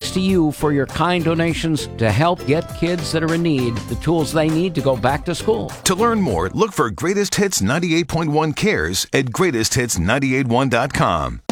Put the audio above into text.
thanks to you for your kind donations to help get kids that are in need the tools they need to go back to school. To learn more, look for Greatest Hits 98.1 Cares at greatesthits981.com.